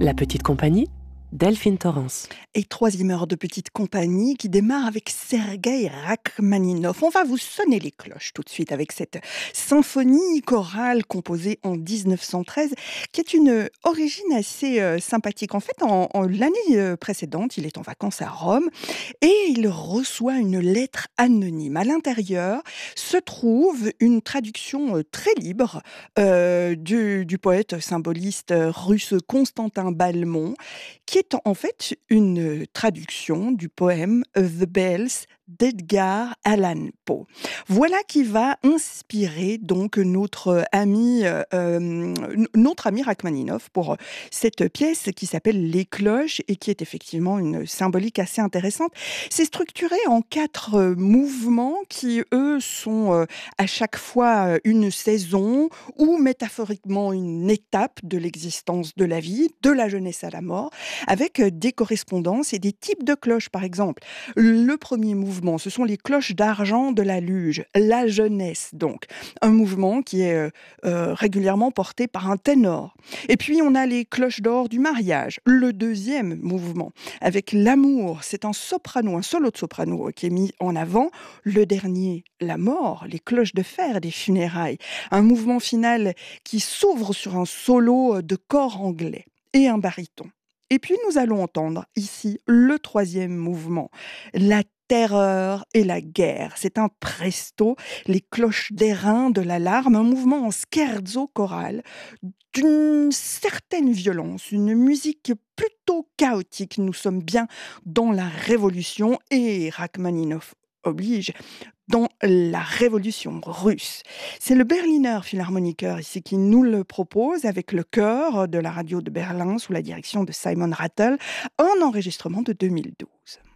La petite compagnie, Delphine Torrance. Et troisième heure de petite compagnie qui démarre avec Sergueï Rachmaninov. On va vous sonner les cloches tout de suite avec cette symphonie chorale composée en 1913 qui est une origine assez sympathique. En fait, l'année précédente, il est en vacances à Rome et il reçoit une lettre anonyme. À l'intérieur se trouve une traduction très libre du poète symboliste russe Constantin Balmont, qui est en fait une traduction du poème The Bells d'Edgar Allan Poe. Voilà qui va inspirer donc notre ami Rachmaninov pour cette pièce qui s'appelle Les Cloches et qui est effectivement une symbolique assez intéressante. C'est structuré en 4 mouvements qui, eux, sont à chaque fois une saison ou métaphoriquement une étape de l'existence de la vie, de la jeunesse à la mort, avec des correspondances et des types de cloches, par exemple. Le premier mouvement, ce sont les cloches d'argent de la luge, la jeunesse donc. Un mouvement qui est régulièrement porté par un ténor. Et puis on a les cloches d'or du mariage, le deuxième mouvement, avec l'amour. C'est un soprano, un solo de soprano qui est mis en avant. Le dernier, la mort, les cloches de fer des funérailles. Un mouvement final qui s'ouvre sur un solo de cor anglais et un baryton. Et puis nous allons entendre ici le troisième mouvement, la terreur et la guerre. C'est un presto, les cloches d'airain de l'alarme, un mouvement en scherzo choral d'une certaine violence, une musique plutôt chaotique. Nous sommes bien dans la révolution et Rachmaninov oblige, dans la révolution russe. C'est le Berliner Philharmoniker ici qui nous le propose avec le chœur de la radio de Berlin sous la direction de Simon Rattle, un enregistrement de 2012.